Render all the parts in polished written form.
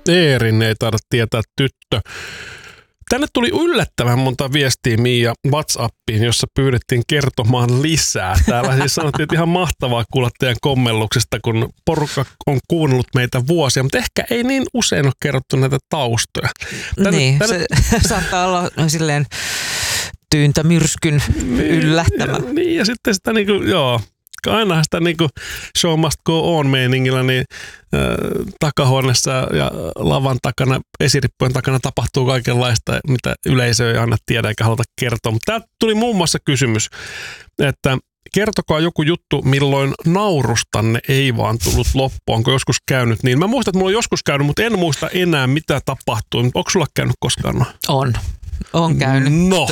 Eerin ei taida tietää tyttö. Tänne tuli yllättävän monta viestiä Miia WhatsAppiin, jossa pyydettiin kertomaan lisää. Täällä siis sanottiin, että ihan mahtavaa kuulla teidän kommelluksesta, kun porukka on kuunnellut meitä vuosia, mutta ehkä ei niin usein ole kerrottu näitä taustoja. Se saattaa olla silleen tyyntämyrskyn yllättämä. Niin, ja sitten sitä aina sitä show must go on -meiningillä, niin takahuoneessa ja lavan takana, esirippujen takana tapahtuu kaikenlaista, mitä yleisö ei aina tiedä eikä haluta kertoa. Mutta täältä tuli muun muassa kysymys, että kertokaa joku juttu, milloin naurustanne ei vaan tullut loppuun. Onko joskus käynyt niin? Mä muistan, että mulla on joskus käynyt, mutta en muista enää, mitä tapahtui. Onko sulla käynyt koskaan? On käynyt. No.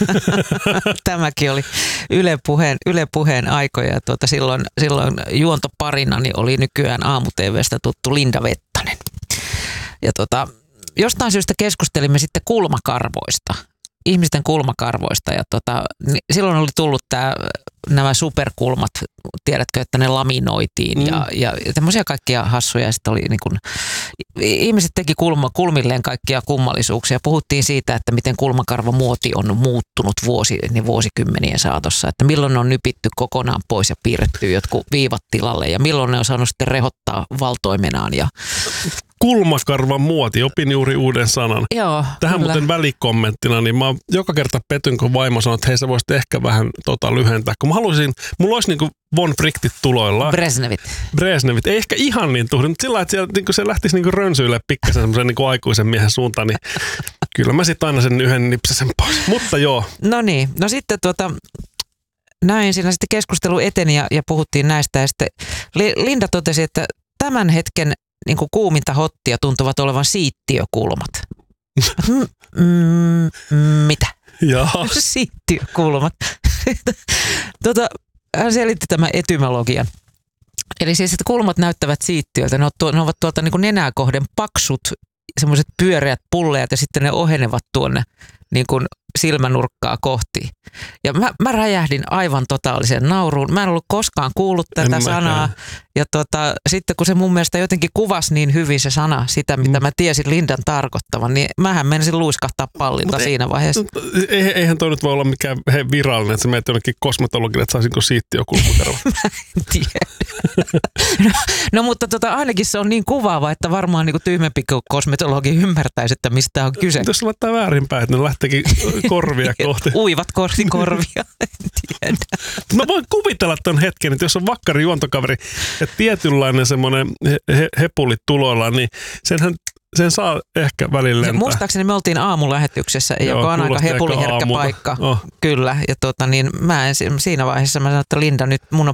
Tämäkin oli Yle Puheen aikoja. Silloin juontoparinani oli nykyään aamu-tv:stä tuttu Linda Vettanen. Ja jostain syystä keskustelimme sitten kulmakarvoista. Ihmisten kulmakarvoista. Ja silloin oli tullut nämä superkulmat, tiedätkö, että ne laminoitiin ja tämmöisiä kaikkia hassuja. Sitten oli ihmiset teki kulmilleen kaikkia kummallisuuksia. Puhuttiin siitä, että miten kulmakarvamuoti on muuttunut vuosikymmenien saatossa. Että milloin ne on nypitty kokonaan pois ja piirretty jotkut viivat tilalle ja milloin ne on saanut sitten rehottaa valtoimenaan. Kulmakarvan muoti, opin juuri uuden sanan. Joo, tähän kyllä. Muuten välikommenttina, niin mä joka kerta petyn, kun vaimo sanoo, että hei sä voisit ehkä vähän lyhentää. Kun mulla olisi von Brichtit tuloillaan. Brezhnevit. Ei ehkä ihan niin tuhdi, mutta sillä lailla, että se lähtisi rönsyille pikkasen semmoisen aikuisen miehen suuntaan, niin kyllä mä sitten aina sen yhden nipsasen pois. Mutta joo. No niin, no sitten näin siinä sitten keskustelu eteni ja puhuttiin näistä ja sitten Linda totesi, että tämän hetken kuuminta hottia tuntuvat olevan siittiökulmat. Mitä? Jaa. Siittiökulmat. Hän selitti tämän etymologian. Eli siis, että kulmat näyttävät siittiöiltä. Ne ovat tuolta nenää kohden paksut, semmoiset pyöreät pulleat ja sitten ne ohenevat tuonne silmänurkkaa kohti. Ja mä räjähdin aivan totaalisen nauruun. Mä en ollut koskaan kuullut tätä sanaa. Ja sitten kun se mun mielestä jotenkin kuvasi niin hyvin se sana, sitä mitä mä tiesin Lindan tarkoittavan, niin mähän menisin luiskahtaa pallilta siinä vaiheessa. Eihän toi nyt voi olla mikään virallinen, että sä menet jonnekin kosmetologille, että saisinko siittiökulmakarva. Mä en tiedä. No mutta ainakin se on niin kuvaava, että varmaan tyhmempi kosmetologi ymmärtäisi, että mistä on kyse. Jos se laittaa väärinpäin, että ne lähteekin korvia kohti. Uivat kohti korvia, en tiedä. Mä voin kuvitella ton hetken, että jos on vakkari juontokaveri ja tietynlainen semmoinen hepuli tuloillaan, niin sen saa ehkä välillä lentää. Muistaakseni me oltiin aamulähetyksessä, joka on aika hepuliherkkä paikka. Kyllä, ja mä en siinä vaiheessa mä sanoin, että Linda, nyt mun on